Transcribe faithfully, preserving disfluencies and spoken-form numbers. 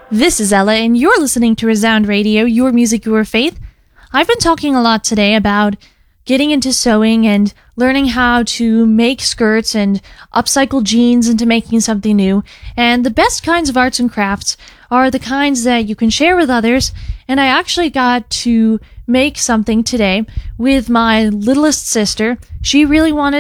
This is Ella, and you're listening to Resound Radio, your music, your faith. I've been talking a lot today about getting into sewing and learning how to make skirts and upcycle jeans into making something new. And the best kinds of arts and crafts are the kinds that you can share with others. And I actually got to make something today with my littlest sister. She really wanted